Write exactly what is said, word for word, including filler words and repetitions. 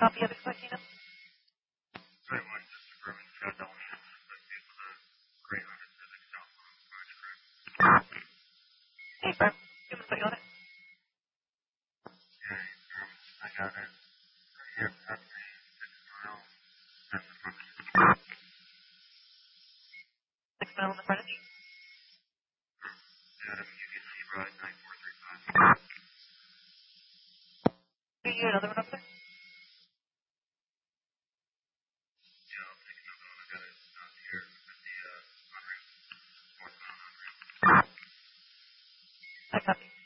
copy of it, Martina? Sorry, one, just confirming Chad Delany is the vehicle the Great Hundred Civic South on Orange Creek. Hey, Bert. You want to put you on it? Yeah, um, I got it. Here, that's me. Six mile. That's the front. Six mile in the front of you. Adam, U B C ride nine four three five. Do you get another one up there? Yeah, I'll take another one. I got it out here at the, uh, on-ramp. Fourth mile on-ramp. I copy.